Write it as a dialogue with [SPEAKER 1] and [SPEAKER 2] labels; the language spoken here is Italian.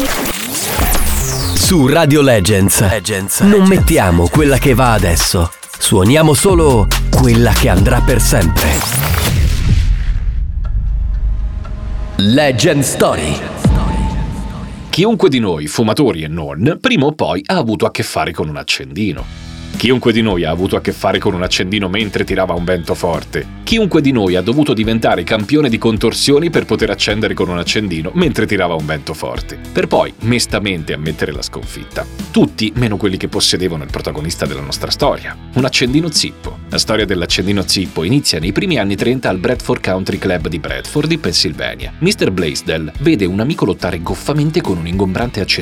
[SPEAKER 1] Su Radio Legends non mettiamo quella che va adesso, suoniamo solo quella che andrà per sempre. Legend Story.
[SPEAKER 2] Chiunque di noi, fumatori e non, prima o poi ha avuto a che fare con un accendino. Chiunque di noi ha avuto a che fare con un accendino mentre tirava un vento forte. Chiunque di noi ha dovuto diventare campione di contorsioni per poter accendere con un accendino mentre tirava un vento forte, per poi mestamente ammettere la sconfitta. Tutti, meno quelli che possedevano il protagonista della nostra storia, un accendino zippo. La storia dell'accendino zippo inizia nei primi anni 30 al Bradford Country Club di Bradford, in Pennsylvania. Mr. Blaisdell vede un amico lottare goffamente con un ingombrante accendino